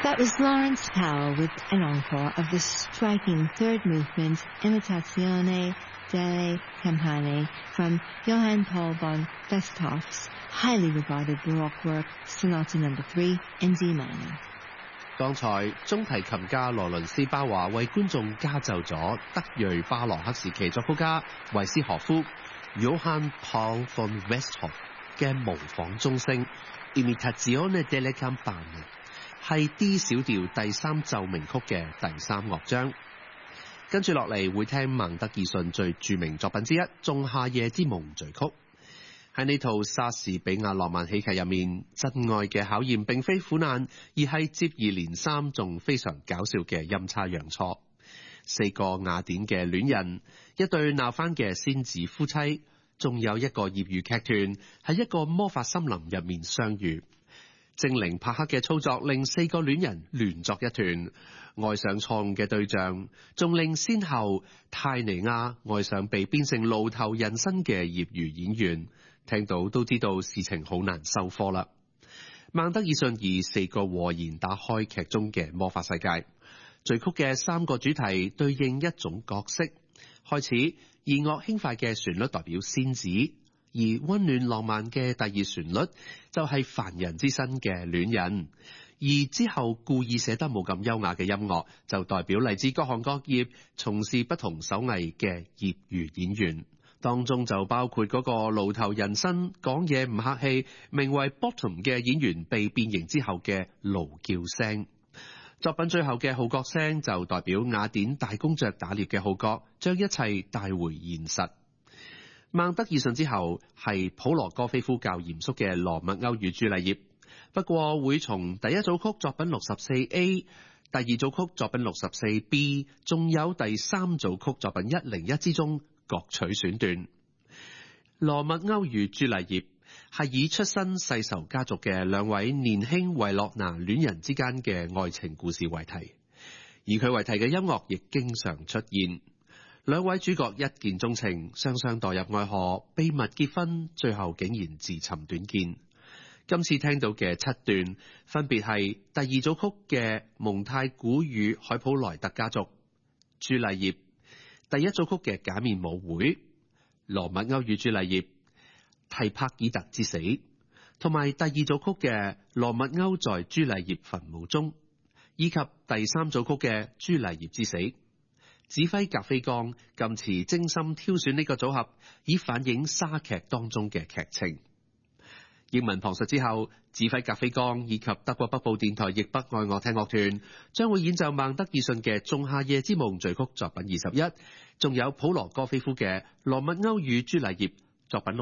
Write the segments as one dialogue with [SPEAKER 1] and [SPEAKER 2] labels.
[SPEAKER 1] That was Lawrence Powell with an encore of the striking third movement, Imitazione delle Campane, from Johann Paul von Westhoff's highly regarded Baroque work, Sonata No. 3 in D minor.
[SPEAKER 2] 剛才中提琴家羅倫斯巴華為觀眾加奏咗德裔巴洛克時期作曲家維斯荷夫 Johann Paul von Westhoff 嘅模仿鐘聲 Imitazione delle Campane， 係 D 小調第三奏鳴曲嘅第三樂章。跟住落嚟會聽孟德爾遜最著名作品之一《仲夏夜之夢》序曲。喺呢套莎士比亞浪漫喜劇入面，真愛嘅考驗並非苦難，而係接二連三仲非常搞笑嘅陰差陽錯。4個雅典嘅戀人，一對鬧翻嘅仙子夫妻，仲有一個業餘劇團喺一個魔法森林入面相遇。精靈帕克嘅操作令4個戀人亂作一團，愛上錯誤嘅對象，仲令先後泰尼亞愛上被變成露頭人身嘅業餘演員。聽到都知道事情好難收科啦。孟德爾遜以4個和弦打開劇中嘅魔法世界。序曲嘅3個主題對應一種角色。開始，弦樂輕快嘅旋律代表仙子，而溫暖浪漫嘅第二旋律就係凡人之身嘅戀人。而之後故意寫得冇咁優雅嘅音樂，就代表嚟自各行各業、從事不同手藝嘅業餘演員。當中就包括嗰個露頭人身、講嘢唔客氣、名為 Bottom 嘅演員被變形之後嘅怒叫聲。作品最後嘅號角聲就代表雅典大公爵打獵嘅號角，將一切帶回現實。孟德爾遜之後係普羅戈菲夫較嚴肅嘅羅密歐與朱麗葉，不過會從第一組曲作品 64A、第二組曲作品 64B， 仲有第三組曲作品101之中各取選段。羅密歐與朱麗葉係以出身世仇家族嘅兩位年輕維洛拿戀人之間嘅愛情故事為題，以佢為題嘅音樂亦經常出現。兩位主角一見鐘情，雙雙墮入愛河，秘密結婚，最後竟然自尋短見。今次聽到嘅7段分別係第二組曲嘅蒙太古與海普萊特家族、朱麗葉，第一組曲嘅假面舞會、羅密歐與朱麗葉、提帕爾特之死，同埋第二組曲嘅羅密歐在朱麗葉墳墓中，以及第三組曲嘅朱麗葉之死。指揮格菲岡今次精心挑選呢個組合，以反映莎劇當中嘅劇情。英文旁述之後，指揮格菲岡以及德國北部電台譯北愛樂廳樂團將會演奏孟德爾遜嘅《仲夏夜之夢》序曲作品21，仲有普羅戈菲夫嘅《羅密歐與朱麗葉》作品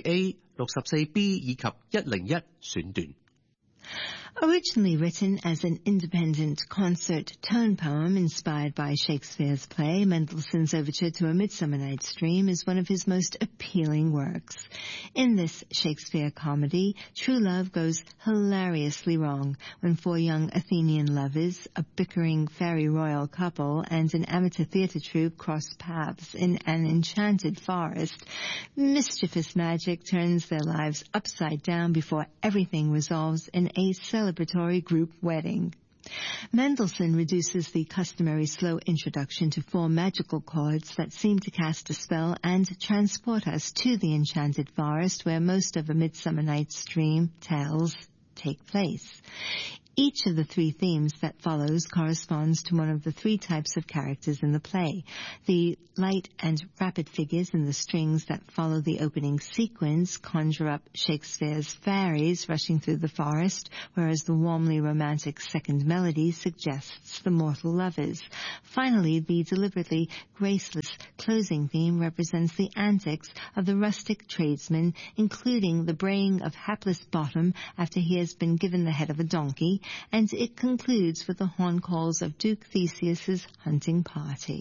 [SPEAKER 2] 64A、64B 以及101選段。
[SPEAKER 1] Originally written as an independent concert tone poem inspired by Shakespeare's play, Mendelssohn's Overture to A Midsummer Night's Dream is one of his most appealing works. In this Shakespeare comedy, true love goes hilariously wrong when 4 young Athenian lovers, a bickering fairy royal couple, and an amateur theatre troupe cross paths in an enchanted forest. Mischievous magic turns their lives upside down before everything resolves in a celebratory group wedding. Mendelssohn reduces the customary slow introduction to 4 magical chords that seem to cast a spell and transport us to the enchanted forest where most of A Midsummer Night's Dream tales take place. Each of the 3 themes that follows corresponds to one of the 3 types of characters in the play. The light and rapid figures in the strings that follow the opening sequence conjure up Shakespeare's fairies rushing through the forest, whereas the warmly romantic second melody suggests the mortal lovers. Finally, the deliberately graceless closing theme represents the antics of the rustic tradesman, including the braying of hapless Bottom after he has been given the head of a donkey, and it concludes with the horn calls of Duke Theseus's hunting party.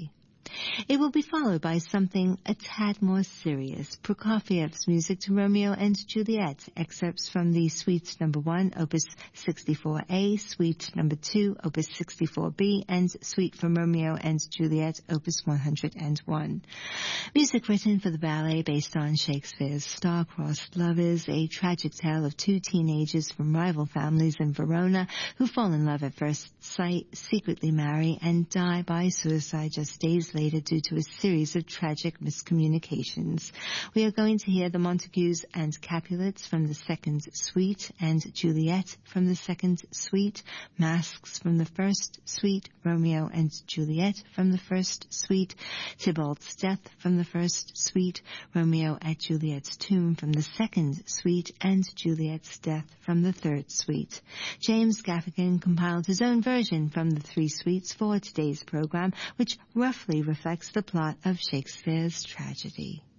[SPEAKER 1] It will be followed by something a tad more serious, Prokofiev's music to Romeo and Juliet, excerpts from the Suite No. 1, Opus 64A, Suite No. 2, Opus 64B, and Suite for Romeo and Juliet, Opus 101. Music written for the ballet based on Shakespeare's Star-Crossed Lovers, a tragic tale of two teenagers from rival families in Verona who fall in love at first sight, secretly marry, and die by suicide just days later due to a series of tragic miscommunications. We are going to hear the Montagues and Capulets from the second suite, and Juliet from the second suite, Masks from the first suite, Romeo and Juliet from the first suite, Tybalt's Death from the first suite, Romeo at Juliet's Tomb from the second suite, and Juliet's Death from the third suite. James Gaffigan compiled his own version from the three suites for today's program, which roughly reflects the plot of Shakespeare's tragedy.